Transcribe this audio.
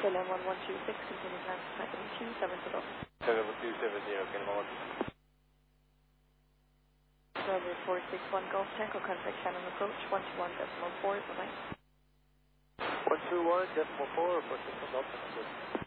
KLM 1126, continue climb to 270. 7270, KLM 126. Runway 461 Golf Tango, contact Shannon approach 121.4, bye-bye. 121.4, approaching from Golf Tango.